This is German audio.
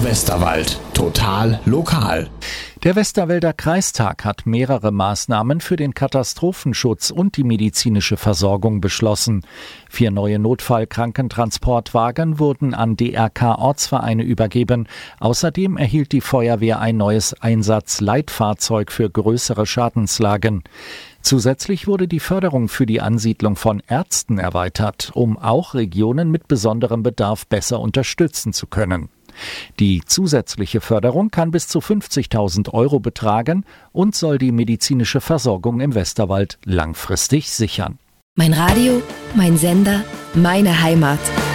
Westerwald. Total lokal. Der Westerwälder Kreistag hat mehrere Maßnahmen für den Katastrophenschutz und die medizinische Versorgung beschlossen. 4 neue Notfallkrankentransportwagen wurden an DRK-Ortsvereine übergeben. Außerdem erhielt die Feuerwehr ein neues Einsatzleitfahrzeug für größere Schadenslagen. Zusätzlich wurde die Förderung für die Ansiedlung von Ärzten erweitert, um auch Regionen mit besonderem Bedarf besser unterstützen zu können. Die zusätzliche Förderung kann bis zu 50.000 € betragen und soll die medizinische Versorgung im Westerwald langfristig sichern. Mein Radio, mein Sender, meine Heimat.